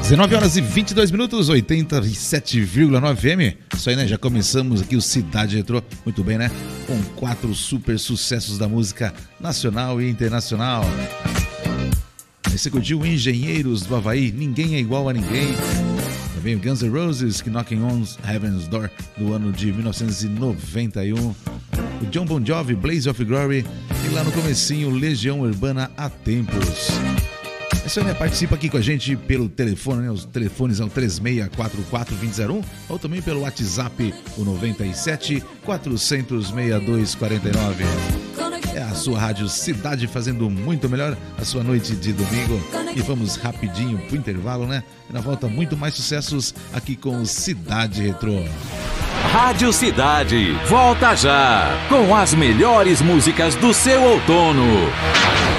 19 horas e 22 minutos, 87,9 FM. Isso aí, né? Já começamos aqui o Cidade Retrô. Muito bem, né? Com 4 super sucessos da música nacional e internacional. Você curtiu Engenheiros do Havaí, Ninguém é Igual a Ninguém. Também o Guns N' Roses, que Knocking on Heaven's Door, do ano de 1991. O John Bon Jovi, Blaze of Glory. E lá no comecinho, Legião Urbana, Há Tempos. Você participa aqui com a gente pelo telefone, né? Os telefones são 3644-2001 ou também pelo WhatsApp, o 97 400 6249. É a sua rádio Cidade fazendo muito melhor a sua noite de domingo. E vamos rapidinho pro intervalo, né? E na volta muito mais sucessos aqui com o Cidade Retrô. Rádio Cidade, volta já com as melhores músicas do seu outono.